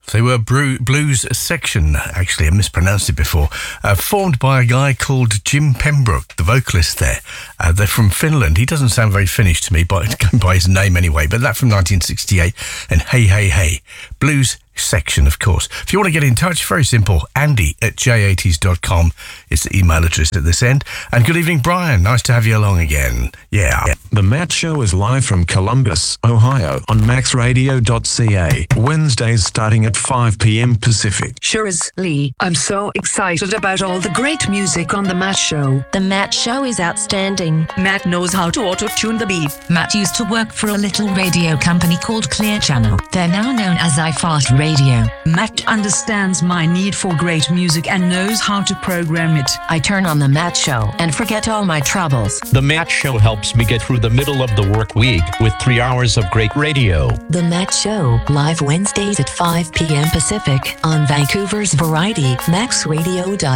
They were Blues Section, actually I mispronounced it before, formed by a guy called Jim Pembroke, the vocalist there. They're from Finland. He doesn't sound very Finnish to me, but going by his name anyway, but that from 1968, and Hey Hey Hey. Blues Section, of course. If you want to get in touch, very simple, andy@j80s.com is the email address at this end. And good evening, Brian. Nice to have you along again. Yeah. The Matt Show is live from Columbus, Ohio on maxradio.ca. Wednesdays starting at 5 p.m. Pacific. Sure is, Lee. I'm so excited about all the great music on The Matt Show. The Matt Show is outstanding. Matt knows how to auto-tune the beat. Matt used to work for a little radio company called Clear Channel. They're now known as iFart Radio. Matt understands my need for great music and knows how to program it. I turn on The Matt Show and forget all my troubles. The Matt Show helps me get through the middle of the work week with 3 hours of great radio. The Matt Show, live Wednesdays at 5 p.m. Pacific on Vancouver's Variety, maxradio.ca.